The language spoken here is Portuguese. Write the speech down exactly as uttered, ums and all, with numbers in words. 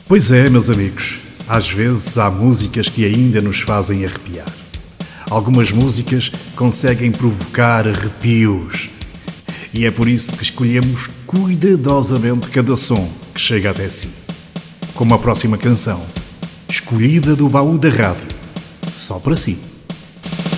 Pois é, meus amigos, às vezes há músicas que ainda nos fazem arrepiar. Algumas músicas conseguem provocar arrepios. E é por isso que escolhemos cuidadosamente cada som que chega até si. Como a próxima canção, escolhida do baú da rádio, só para si.